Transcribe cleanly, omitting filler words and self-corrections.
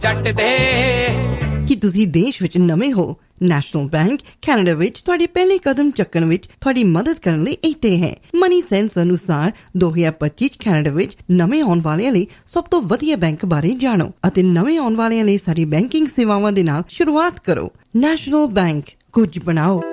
ਕਿ ਤੁਸੀਂ ਦੇਸ਼ ਵਿੱਚ ਨਵੇਂ ਹੋ। ਨੈਸ਼ਨਲ ਬੈਂਕ ਕੈਨੇਡਾ ਵਿੱਚ ਤੁਹਾਡੇ ਪਹਿਲੇ ਕਦਮ ਚੱਕਣ ਵਿੱਚ ਤੁਹਾਡੀ ਮਦਦ ਕਰਨ ਲਈ ਇੱਥੇ ਹੈ। ਮਨੀ ਸੈਂਸ ਅਨੁਸਾਰ 2025 ਕੈਨੇਡਾ ਵਿੱਚ ਨਵੇਂ ਆਉਣ ਵਾਲਿਆਂ ਲਈ ਸਭ ਤੋਂ ਵਧੀਆ ਬੈਂਕ ਬਾਰੇ ਜਾਣੋ ਅਤੇ ਨਵੇਂ ਆਉਣ ਵਾਲਿਆਂ ਲਈ ਸਾਰੀ ਬੈਂਕਿੰਗ ਸੇਵਾਵਾਂ ਦੇ ਨਾਲ ਸ਼ੁਰੂਆਤ ਕਰੋ। ਨੈਸ਼ਨਲ ਬੈਂਕ, ਕੁਝ ਬਣਾਓ।